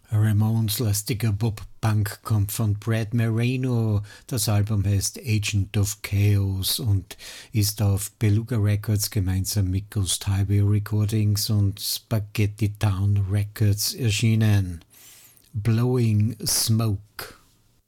Ramones-lastiger Bob-Punk kommt von Brad Moreno. Das Album heißt Agent of Chaos und ist auf Beluga Records gemeinsam mit Ghost Highway Recordings und Spaghetti Town Records erschienen. Blowing Smoke.